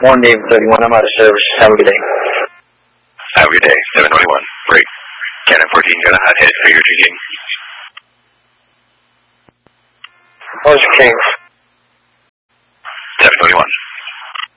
One name 31, I'm out of service. Have a good day. Have a good day, 721. Break. Cannon 14, got a hot hit for your King. Roger King